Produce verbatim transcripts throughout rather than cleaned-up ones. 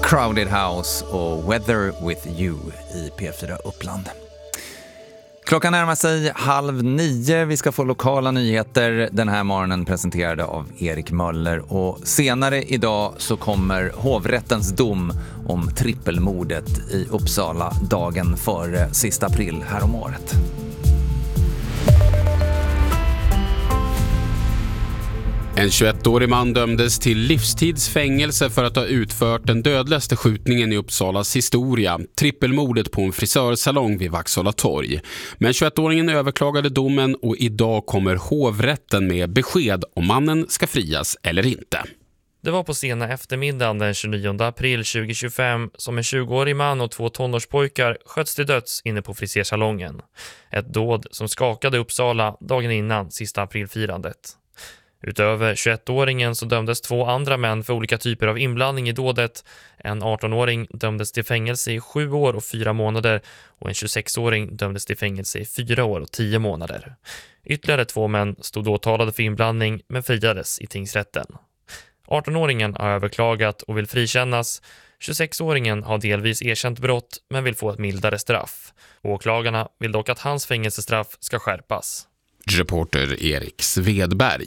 Crowded House och Weather with You i P fyra Uppland. Klockan närmar sig halv nio. Vi ska få lokala nyheter den här morgonen presenterade av Erik Möller. Och senare idag så kommer hovrättens dom om trippelmordet i Uppsala dagen före sista april här om året. En tjugoettårig man dömdes till livstidsfängelse för att ha utfört den dödligaste skjutningen i Uppsalas historia, trippelmordet på en frisörsalong vid Vaxhalla torg. Men tjugoettåringen överklagade domen och idag kommer hovrätten med besked om mannen ska frias eller inte. Det var på sena eftermiddagen den tjugonionde april tjugohundratjugofem som en tjugoårig man och två tonårspojkar sköts till döds inne på frisersalongen. Ett dåd som skakade Uppsala dagen innan sista aprilfirandet. Utöver tjugoettåringen så dömdes två andra män för olika typer av inblandning i dådet. En artonåring dömdes till fängelse i sju år och fyra månader och en tjugosexåring dömdes till fängelse i fyra år och tio månader. Ytterligare två män stod åtalade för inblandning men friades i tingsrätten. artonåringen har överklagat och vill frikännas. tjugosexåringen har delvis erkänt brott men vill få ett mildare straff. Åklagarna vill dock att hans fängelsestraff ska skärpas. Reporter Erik Svedberg.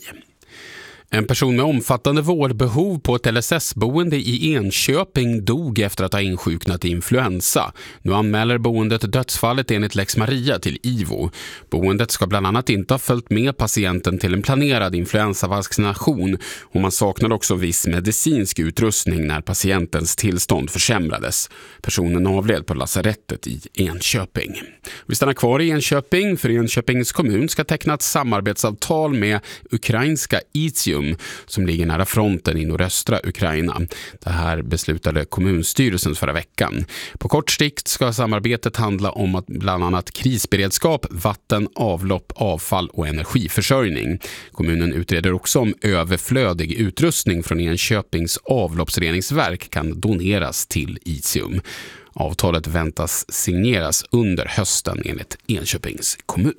En person med omfattande vårdbehov på ett L S S-boende i Enköping dog efter att ha insjuknat i influensa. Nu anmäler boendet dödsfallet enligt Lex Maria till I V O. Boendet ska bland annat inte ha följt med patienten till en planerad influensavaccination och man saknar också viss medicinsk utrustning när patientens tillstånd försämrades. Personen avled på lasarettet i Enköping. Vi stannar kvar i Enköping för Enköpings kommun ska teckna ett samarbetsavtal med ukrainska Itium som ligger nära fronten i nordöstra Ukraina. Det här beslutade kommunstyrelsen förra veckan. På kort sikt ska samarbetet handla om att bland annat krisberedskap, vatten, avlopp, avfall och energiförsörjning. Kommunen utreder också om överflödig utrustning från Enköpings avloppsreningsverk kan doneras till Itium. Avtalet väntas signeras under hösten enligt Enköpings kommun.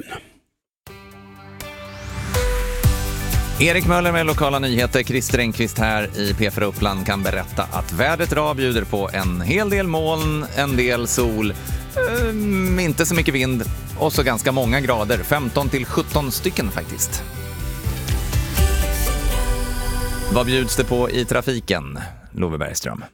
Erik Möller med lokala nyheter. Christer Engqvist här i P fyra Uppland kan berätta att vädret idag bjuder på en hel del moln, en del sol, ehm, inte så mycket vind och så ganska många grader, femton till sjutton stycken faktiskt. Vad bjuds det på i trafiken, Love Bergström?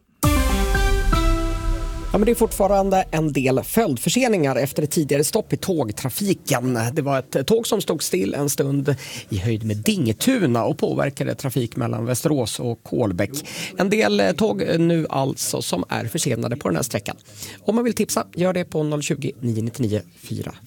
Ja, men det är fortfarande en del följdförseningar efter ett tidigare stopp i tågtrafiken. Det var ett tåg som stod still en stund i höjd med Dingetuna och påverkade trafik mellan Västerås och Kolbäck. En del tåg nu alltså som är försenade på den här sträckan. Om man vill tipsa, gör det på noll tjugo, nio nio nio, fyra